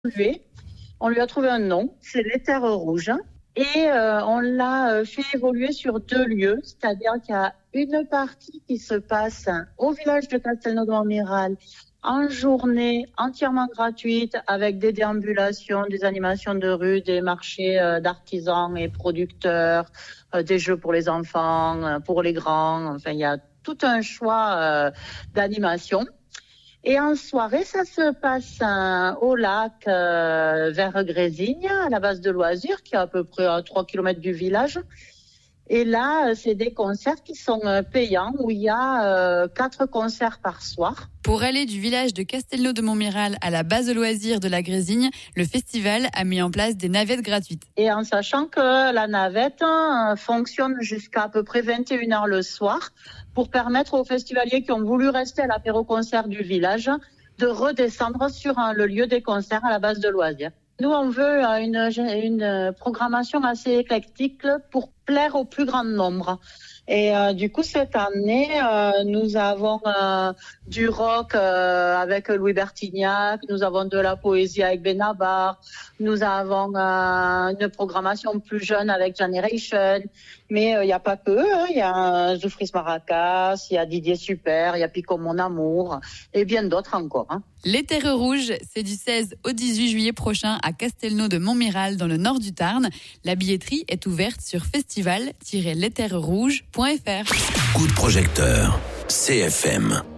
On lui a trouvé un nom, c'est les Terres Rouges. Et on l'a fait évoluer sur 2 lieux, c'est-à-dire qu'il y a une partie qui se passe au village de Castelnau-de-Montmiral en journée entièrement gratuite avec des déambulations, des animations de rue, des marchés d'artisans et producteurs, des jeux pour les enfants, pour les grands. Enfin, il y a tout un choix d'animation. Et en soirée, ça se passe au lac vers Grésigne, à la base de loisirs, qui est à peu près à 3 km du village. Et là, c'est des concerts qui sont payants, où il y a 4 concerts par soir. Pour aller du village de Castelnau-de-Montmiral à la base de loisirs de la Grésigne, le festival a mis en place des navettes gratuites. Et en sachant que la navette fonctionne jusqu'à peu près 21h le soir, pour permettre aux festivaliers qui ont voulu rester à l'apéro-concert du village de redescendre sur le lieu des concerts à la base de loisirs. Nous, on veut une programmation assez éclectique pour plaire au plus grand nombre. Et du coup, cette année, nous avons du rock avec Louis Bertignac, nous avons de la poésie avec Benabar, nous avons une programmation plus jeune avec Generation. Mais il n'y a pas que, il y a Zoufris Maracas, il y a Didier Super, il y a Pico Mon Amour et bien d'autres encore. Les Terres Rouges, c'est du 16 au 18 juillet prochain à Castelnau-de-Montmiral dans le nord du Tarn. La billetterie est ouverte sur festival-lesterresrouges.fr. Coup de projecteur, CFM.